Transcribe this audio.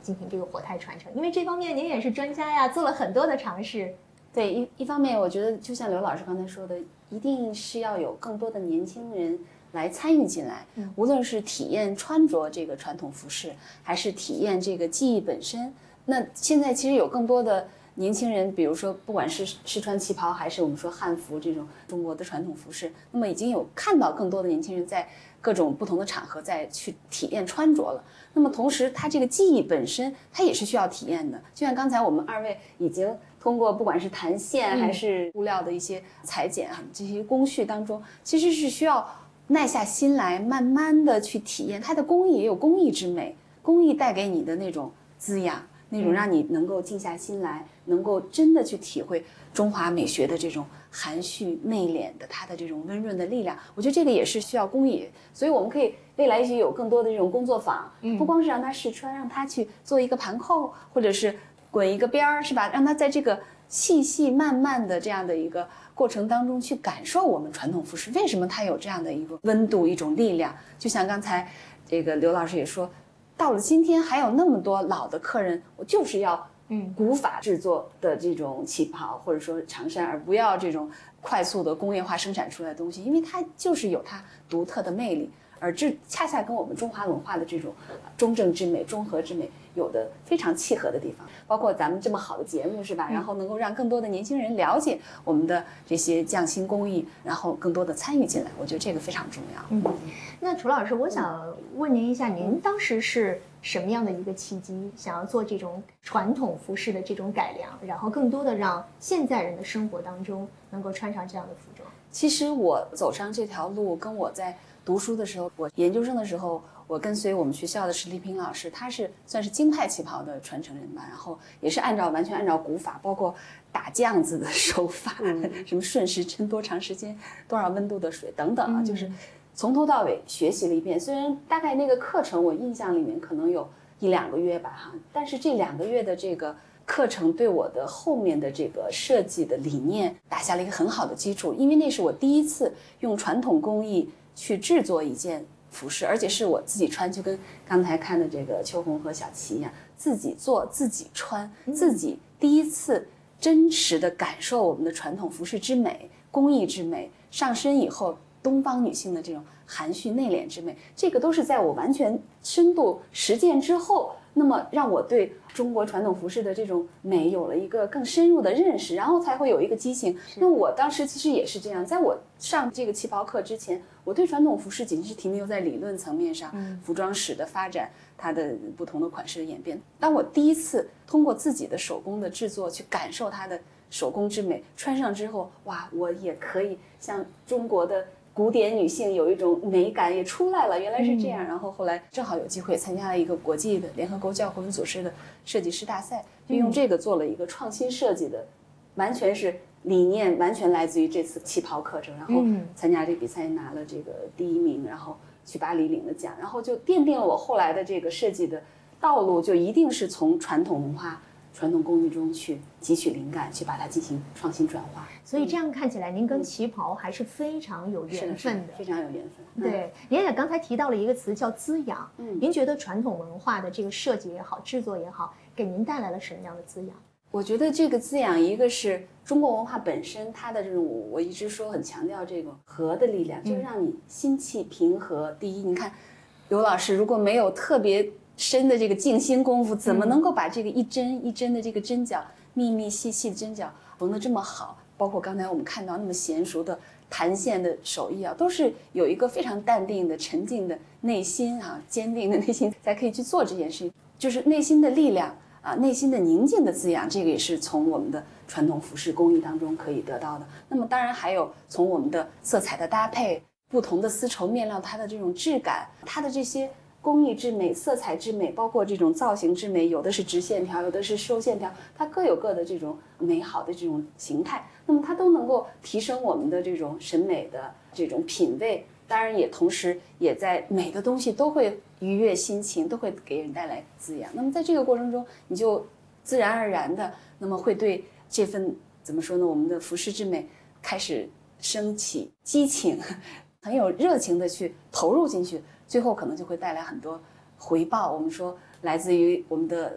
进行这个活态传承？因为这方面您也是专家呀，做了很多的尝试。 对，一方面我觉得就像刘老师刚才说的，一定是要有更多的年轻人来参与进来，无论是体验穿着这个传统服饰，还是体验这个技艺本身。那现在其实有更多的年轻人，比如说不管是试穿旗袍，还是我们说汉服这种中国的传统服饰，那么已经有看到更多的年轻人在各种不同的场合再去体验穿着了。那么同时，它这个技艺本身，它也是需要体验的。就像刚才我们二位已经通过不管是弹线还是布料的一些裁剪这些工序当中，其实是需要耐下心来，慢慢的去体验。它的工艺也有工艺之美，工艺带给你的那种滋养，那种让你能够静下心来，能够真的去体会中华美学的这种含蓄内敛的它的这种温润的力量。我觉得这个也是需要工艺，所以我们可以未来也许有更多的这种工作坊，不光是让他试穿，让他去做一个盘扣，或者是滚一个边儿，是吧？让他在这个细细慢慢的这样的一个过程当中去感受我们传统服饰为什么它有这样的一个温度，一种力量。就像刚才这个刘老师也说，到了今天还有那么多老的客人，我就是要古法制作的这种旗袍或者说长衫，而不要这种快速的工业化生产出来的东西，因为它就是有它独特的魅力，而这恰恰跟我们中华文化的这种中正之美、中和之美有的非常契合的地方。包括咱们这么好的节目，是吧？然后能够让更多的年轻人了解我们的这些匠心工艺，然后更多的参与进来，我觉得这个非常重要。 那楚老师，我想问您一下，您当时是什么样的一个契机，想要做这种传统服饰的这种改良，然后更多的让现在人的生活当中能够穿上这样的服装？ 其实我走上这条路，跟我在读书的时候，我研究生的时候，我跟随我们学校的史丽萍老师，他是算是京派旗袍的传承人吧，然后也是完全按照古法，包括打酱子的手法，什么顺时针多长时间、多少温度的水等等啊，就是从头到尾学习了一遍。虽然大概那个课程我印象里面可能有1-2个月吧哈，但是这2个月的这个课程对我的后面的这个设计的理念打下了一个很好的基础，因为那是我第一次用传统工艺去制作一件服饰，而且是我自己穿，就跟刚才看的这个秋红和小琪一样，自己做自己穿，自己第一次真实的感受我们的传统服饰之美、工艺之美，上身以后东方女性的这种含蓄内敛之美，这个都是在我完全深度实践之后，那么让我对中国传统服饰的这种美有了一个更深入的认识，然后才会有一个激情。那我当时其实也是这样，在我上这个旗袍课之前，我对传统服饰仅是停留在理论层面上，服装史的发展，它的不同的款式的演变。当我第一次通过自己的手工的制作去感受它的手工之美，穿上之后，哇，我也可以像中国的古典女性有一种美感也出来了，原来是这样。然后后来正好有机会参加了一个国际的联合国教科文组织的设计师大赛，就用这个做了一个创新设计的，完全是理念完全来自于这次旗袍课程，然后参加这个比赛拿了这个第1名，然后去巴黎领了奖，然后就奠定了我后来的这个设计的道路，就一定是从传统文化、传统工艺中去汲取灵感，去把它进行创新转化。 所以这样看起来，您跟旗袍还是非常有缘分的， 非常有缘分。 对，您也刚才提到了一个词叫滋养。您觉得传统文化的这个设计也好，制作也好，给您带来了什么样的滋养？ 我觉得这个滋养，一个是中国文化本身它的这种，我一直说很强调这个和的力量，就是让你心气平和。第一，你看刘老师如果没有特别深的这个静心功夫，怎么能够把这个一针一针的这个针脚，密密细细的针脚缝得这么好？包括刚才我们看到那么娴熟的弹线的手艺啊，都是有一个非常淡定的、沉静的内心啊，坚定的内心才可以去做这件事情，就是内心的力量啊，内心的宁静的滋养，这个也是从我们的传统服饰工艺当中可以得到的。那么当然还有从我们的色彩的搭配，不同的丝绸面料它的这种质感，它的这些工艺之美、色彩之美，包括这种造型之美，有的是直线条，有的是收线条，它各有各的这种美好的这种形态，那么它都能够提升我们的这种审美的这种品味，当然也同时也在美的东西都会愉悦心情，都会给人带来滋养。那么在这个过程中，你就自然而然的，那么会对这份怎么说呢，我们的服饰之美开始升起激情，很有热情的去投入进去，最后可能就会带来很多回报。我们说来自于我们的